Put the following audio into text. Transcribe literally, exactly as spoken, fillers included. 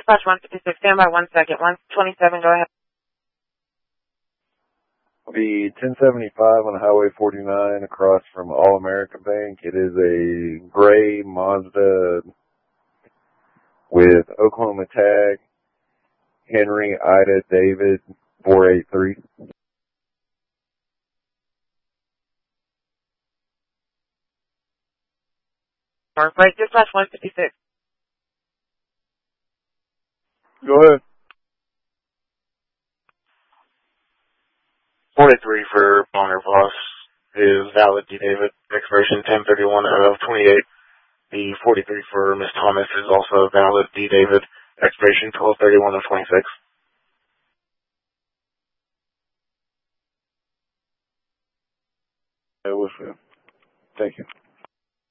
dispatch one fifty-six, stand by one second. one twenty-seven, go ahead. The ten seventy-five on Highway forty-nine across from All America Bank. It is a gray Mazda with Oklahoma tag, Henry Ida David four eight three. Right, dispatch one fifty-six. Go ahead. forty-three for Bonner Voss is valid D. David, expiration ten thirty-one of twenty-eight. The forty-three for Miss Thomas is also valid D. David, expiration twelve thirty-one of twenty-six. That was good. Thank you.